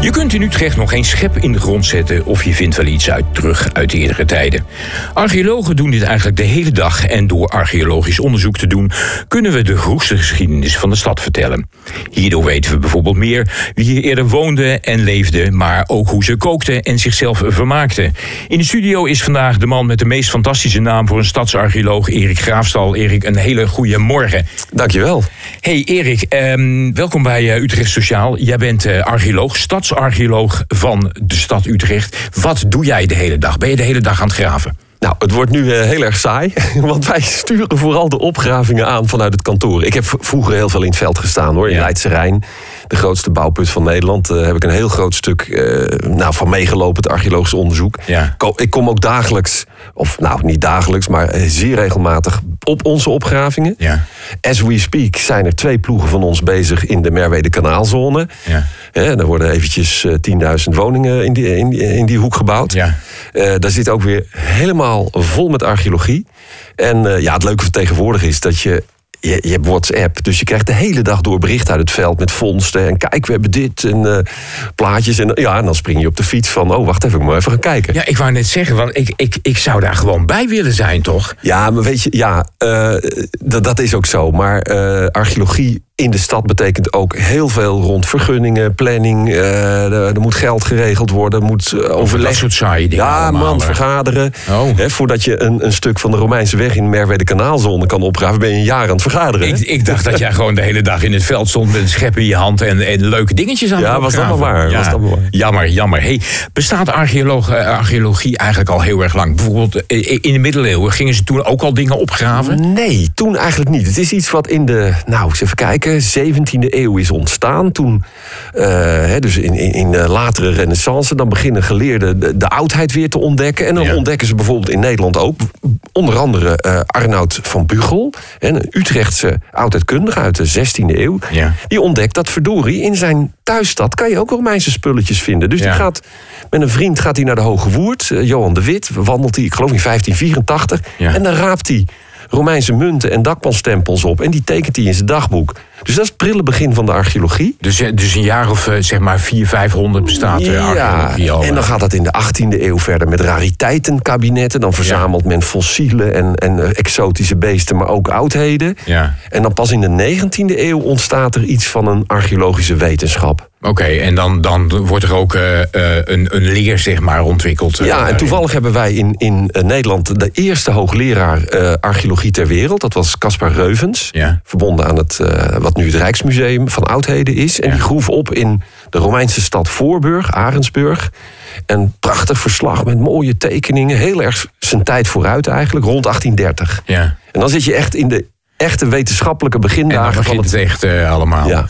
Je kunt in Utrecht nog geen schep in de grond zetten of je vindt wel iets terug uit de eerdere tijden. Archeologen doen dit eigenlijk de hele dag en door archeologisch onderzoek te doen kunnen we de vroegste geschiedenis van de stad vertellen. Hierdoor weten we bijvoorbeeld meer wie hier eerder woonde en leefde, maar ook hoe ze kookten en zichzelf vermaakten. In de studio is vandaag de man met de meest fantastische naam voor een stadsarcheoloog, Erik Graafstal. Erik, een hele goede morgen. Dankjewel. Hey Erik, welkom bij Utrecht Sociaal. Jij bent archeoloog, stadsarcheoloog van de stad Utrecht. Wat doe jij de hele dag? Ben je de hele dag aan het graven? Nou, het wordt nu heel erg saai, want wij sturen vooral de opgravingen aan vanuit het kantoor. Ik heb vroeger heel veel in het veld gestaan hoor, in Leidse Rijn. De grootste bouwput van Nederland. Daar heb ik een heel groot stuk van meegelopen, het archeologisch onderzoek. Ja. Ik kom ook dagelijks, of nou niet dagelijks, maar zeer regelmatig op onze opgravingen. Ja. As we speak zijn er 2 ploegen van ons bezig in de Merwede kanaalzone. Ja. Daar worden eventjes 10.000 woningen in die hoek gebouwd. Ja. Daar zit ook weer helemaal vol met archeologie. En het leuke van tegenwoordig is dat je hebt WhatsApp, dus je krijgt de hele dag door berichten uit het veld met vondsten. En kijk, we hebben dit en plaatjes. En dan spring je op de fiets van, oh, wacht even, ik moet even gaan kijken. Ja, ik wou net zeggen, want ik zou daar gewoon bij willen zijn, toch? Ja, maar weet je, dat is ook zo. Maar archeologie in de stad betekent ook heel veel rond vergunningen, planning. Er moet geld geregeld worden, moet overleg. Dat soort saaie dingen. Ja, allemaal, vergaderen. Oh. Voordat je een stuk van de Romeinse weg in de Merwede kanaalzone kan opgraven, ben je een jaar aan het vergaderen. Ik dacht dat jij gewoon de hele dag in het veld stond met een schep in je hand en leuke dingetjes aan het opgraven. Was dat maar waar. Jammer. Hey, bestaat archeologie eigenlijk al heel erg lang? Bijvoorbeeld in de middeleeuwen gingen ze toen ook al dingen opgraven? Nee, toen eigenlijk niet. Het is iets wat in de, eens even kijken, 17e eeuw is ontstaan. Toen, dus in de latere renaissance, dan beginnen geleerden de oudheid weer te ontdekken. En dan ontdekken ze bijvoorbeeld in Nederland ook, onder andere Arnoud van Bugel, een Utrechtse oudheidkundige uit de 16e eeuw. Ja. Die ontdekt dat verdorie, in zijn thuisstad kan je ook Romeinse spulletjes vinden. Dus die gaat met een vriend naar de Hoge Woerd, Johan de Wit, wandelt hij, ik geloof in 1584, en dan raapt hij Romeinse munten en dakpanstempels op. En die tekent hij in zijn dagboek. Dus dat is het prille begin van de archeologie. Dus een jaar of 400-500 bestaat archeologie al. En dan gaat dat in de 18e eeuw verder met rariteitenkabinetten. Dan verzamelt men fossielen en exotische beesten, maar ook oudheden. Ja. En dan pas in de 19e eeuw ontstaat er iets van een archeologische wetenschap. Oké, en dan wordt er ook een leer, zeg maar, ontwikkeld. En toevallig hebben wij in Nederland de eerste hoogleraar archeologie ter wereld. Dat was Caspar Reuvens, verbonden aan wat nu het Rijksmuseum van Oudheden is. En die groef op in de Romeinse stad Voorburg, Arendsburg. Een prachtig verslag met mooie tekeningen. Heel erg zijn tijd vooruit eigenlijk, rond 1830. Ja. En dan zit je echt in de echte wetenschappelijke begindagen. En dan begint het echt allemaal. Ja.